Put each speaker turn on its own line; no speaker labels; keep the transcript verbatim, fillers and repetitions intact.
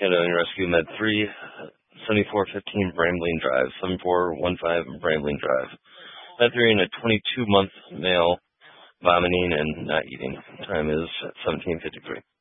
Handling Rescue Med three, seventy-four fifteen Brambling Drive, seventy-four fifteen Brambling Drive. Med three in a twenty-two month male, vomiting and not eating. Time is seventeen fifty-three.